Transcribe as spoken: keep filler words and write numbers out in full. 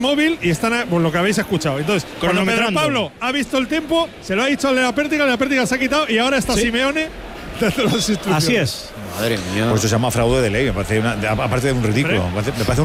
móvil y están a, pues lo que habéis escuchado. Entonces, cuando Pedro Pablo ha visto el tiempo, se lo ha dicho al de la Pértiga, la Pértiga se ha quitado y ahora está ¿sí? Simeone dando las instrucciones. Así es. Madre mía. Pues eso se llama fraude de ley, me parece una, aparte de un ridículo. Me parece, me parece un